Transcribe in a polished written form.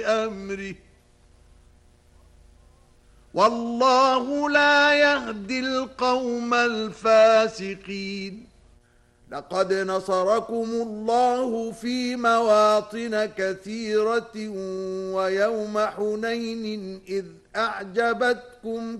أمره والله لا يهدي القوم الفاسقين. لقد نصركم الله في مواطن كثيرة ويوم حنين إذ أعجبتكم